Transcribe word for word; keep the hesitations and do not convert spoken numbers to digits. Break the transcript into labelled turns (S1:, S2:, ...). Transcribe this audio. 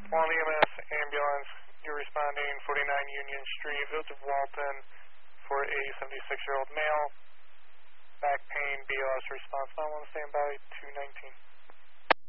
S1: One E M S ambulance, you're responding forty-nine Union Street, Village of Walton, for a seventy-six-year-old male. Back pain, B L S response, nine one standby, two nineteen.